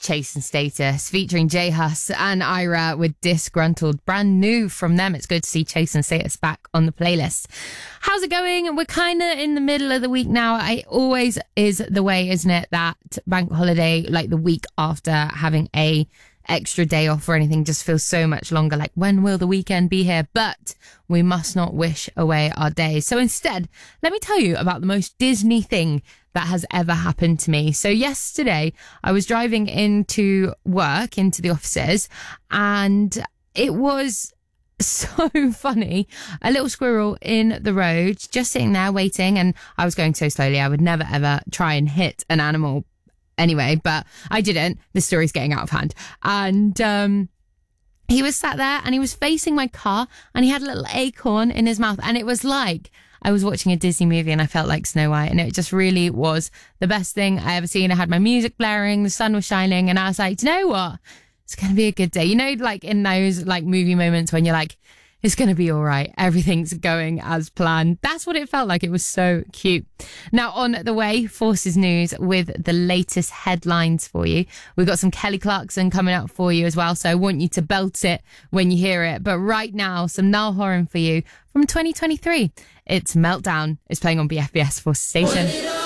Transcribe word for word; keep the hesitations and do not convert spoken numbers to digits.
Chase and Status featuring J Hus and Ira with Disgruntled. Brand new from them. It's good to see Chase and Status back on the playlist. How's it going? We're kind of in the middle of the week now. It always is the way, isn't it? That bank holiday, like the week after having a extra day off or anything, just feels so much longer. Like, when will the weekend be here? But we must not wish away our days. So instead, let me tell you about the most Disney thing that has ever happened to me. So yesterday I was driving into work, into the offices, and it was so funny. A little squirrel in the road, just sitting there waiting, and I was going so slowly. I would never ever try and hit an animal anyway, but I didn't. The story's getting out of hand. And um he was sat there and he was facing my car and he had a little acorn in his mouth, and it was like I was watching a Disney movie and I felt like Snow White, and it just really was the best thing I ever seen. I had my music blaring, the sun was shining, and I was like, do you know what? It's going to be a good day. You know, like in those like movie moments when you're like, it's going to be all right. Everything's going as planned. That's what it felt like. It was so cute. Now, on the way, Forces News with the latest headlines for you. We've got some Kelly Clarkson coming up for you as well, so I want you to belt it when you hear it. But right now, some Niall Horan for you from twenty twenty-three. It's Meltdown. It's playing on B F B S Forces Station.